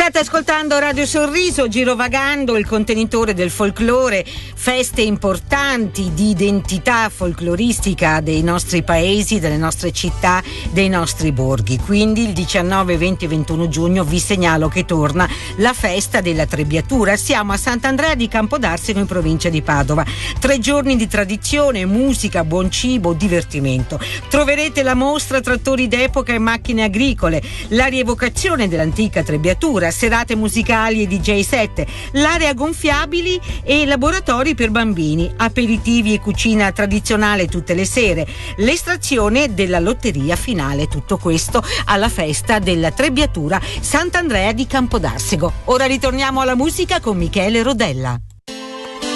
State ascoltando Radio Sorriso, girovagando, il contenitore del folklore, feste importanti di identità folcloristica dei nostri paesi, delle nostre città, dei nostri borghi. Quindi il 19, 20 e 21 giugno vi segnalo che torna la festa della Trebbiatura. Siamo a Sant'Andrea di Campodarsego in provincia di Padova. 3 giorni di tradizione, musica, buon cibo, divertimento. Troverete la mostra Trattori d'epoca e macchine agricole, la rievocazione dell'antica Trebbiatura, serate musicali e DJ set, l'area gonfiabili e laboratori per bambini, aperitivi e cucina tradizionale tutte le sere, l'estrazione della lotteria finale, tutto questo alla festa della Trebbiatura Sant'Andrea di Campodarsego. Ora ritorniamo alla musica con Michele Rodella.